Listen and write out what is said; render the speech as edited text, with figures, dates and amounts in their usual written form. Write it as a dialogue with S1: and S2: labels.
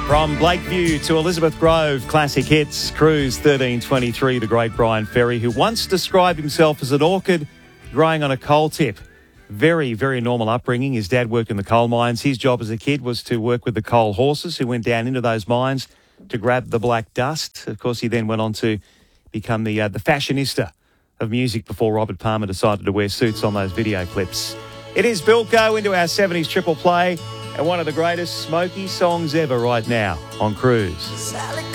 S1: From Blakeview to Elizabeth Grove, classic hits, Cruise 1323, the great Brian Ferry, who once described himself as an orchid growing on a coal tip. Very, very normal upbringing. His dad worked in the coal mines. His job as a kid was to work with the coal horses who went down into those mines to grab the black dust. Of course, he then went on to become the fashionista of music before Robert Palmer decided to wear suits on those video clips. It is Bilko into our 70s triple play and one of the greatest Smokey songs ever right now on Cruise.